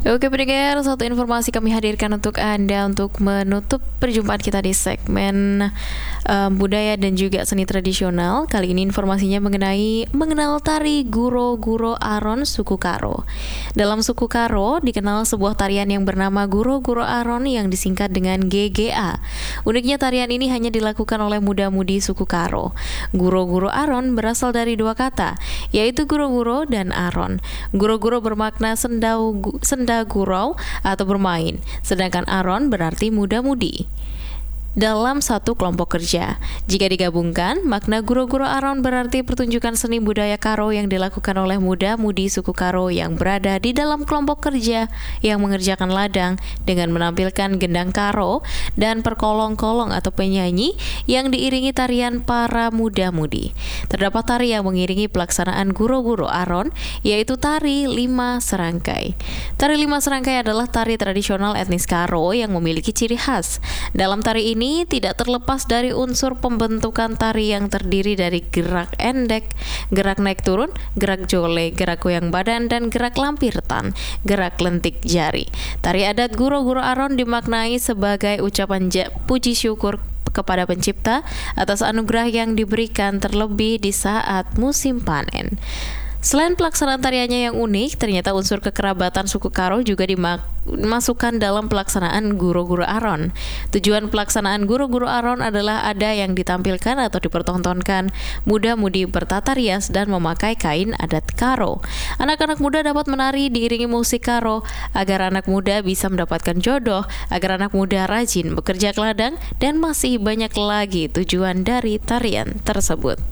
Oke pendengar, satu informasi kami hadirkan untuk Anda untuk menutup perjumpaan kita di segmen budaya dan juga seni tradisional. Kali ini informasinya mengenal tari Guro-Guro Aron suku Karo. Dalam suku Karo dikenal sebuah tarian yang bernama Guro-Guro Aron yang disingkat dengan GGA. Uniknya tarian ini hanya dilakukan oleh muda-mudi suku Karo. Guro-Guro Aron berasal dari dua kata, yaitu guro-guro dan aron. Guro-guro bermakna senda gurau atau bermain, sedangkan aron berarti muda-mudi dalam satu kelompok kerja. Jika digabungkan, makna guro-guro aron berarti pertunjukan seni budaya Karo yang dilakukan oleh muda-mudi suku Karo yang berada di dalam kelompok kerja yang mengerjakan ladang dengan menampilkan gendang Karo dan perkolong-kolong atau penyanyi yang diiringi tarian para muda-mudi. Terdapat tari yang mengiringi pelaksanaan guro-guro aron, yaitu tari lima serangkai. Tari lima serangkai adalah tari tradisional etnis Karo yang memiliki ciri khas. Dalam tari ini tidak terlepas dari unsur pembentukan tari yang terdiri dari gerak endek, gerak naik turun, gerak jole, gerak goyang badan, dan gerak lampirtan, gerak lentik jari. Tari adat guro-guro aron dimaknai sebagai ucapan puji syukur kepada pencipta atas anugerah yang diberikan terlebih di saat musim panen. Selain pelaksanaan tariannya yang unik, ternyata unsur kekerabatan suku Karo juga dimasukkan dalam pelaksanaan guro-guro aron. Tujuan pelaksanaan guro-guro aron adalah ada yang ditampilkan atau dipertontonkan muda-mudi bertata rias dan memakai kain adat Karo. Anak-anak muda dapat menari diiringi musik Karo agar anak muda bisa mendapatkan jodoh, agar anak muda rajin bekerja ke ladang, dan masih banyak lagi tujuan dari tarian tersebut.